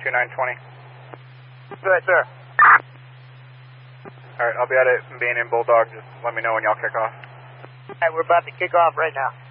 2920. Good, sir. Alright, I'll be at it being in Bulldog. Just let me know when y'all kick off. Alright, we're about to kick off right now.